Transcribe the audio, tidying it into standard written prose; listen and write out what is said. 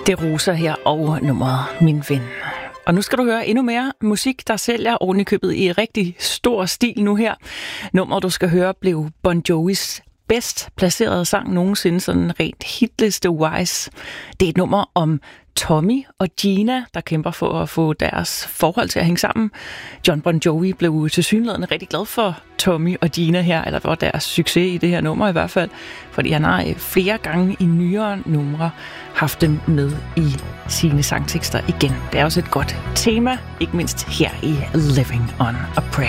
Det Rosa her og nummeret Min Ven. Og nu skal du høre endnu mere musik, der sælger ovenikøbet i rigtig stor stil nu her. Nummeret, du skal høre, blev Bon Jovis bedst placerede sang nogensinde, sådan rent hitliste-wise. Det er et nummer om Tommy og Gina, der kæmper for at få deres forhold til at hænge sammen. Jon Bon Jovi blev tilsyneladende rigtig glad for Tommy og Gina her, eller for deres succes i det her nummer i hvert fald, fordi han har flere gange i nyere numre haft dem med i sine sangtekster igen. Det er også et godt tema, ikke mindst her i Living on a Prayer.